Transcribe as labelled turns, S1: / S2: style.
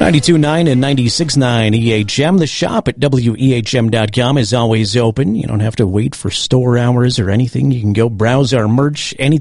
S1: 92.9 and 96.9 EHM. The shop at WEHM.com is always open. You don't have to wait for store hours or anything. You can go browse our merch anytime.